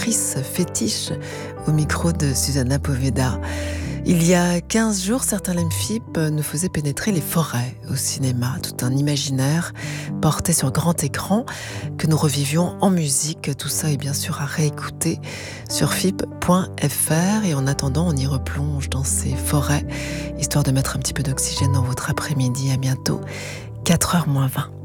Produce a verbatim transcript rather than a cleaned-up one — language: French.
fétiche au micro de Susanna Poveda. Il y a quinze jours, certains Lemfip nous faisaient pénétrer les forêts au cinéma, tout un imaginaire porté sur grand écran que nous revivions en musique. Tout ça est bien sûr à réécouter sur fip point f r et en attendant, on y replonge dans ces forêts, histoire de mettre un petit peu d'oxygène dans votre après-midi. À bientôt, quatre heures moins vingt.